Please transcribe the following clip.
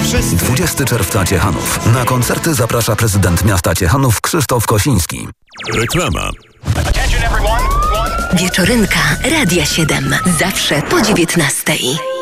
wszyscy. 20 czerwca Ciechanów. Na koncerty zaprasza prezydent miasta Ciechanów Krzysztof Kosiński. Reklama. Wieczorynka Radia 7. Zawsze po 19:00.